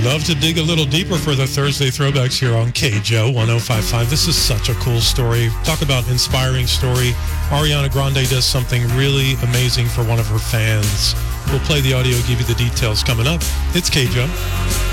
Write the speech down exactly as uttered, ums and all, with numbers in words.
Love to dig a little deeper for the Thursday throwbacks here on K J O one oh five point five. This is such a cool story. Talk about inspiring story. Ariana Grande does something really amazing for one of her fans. We'll play the audio, give you the details coming up. It's K J O.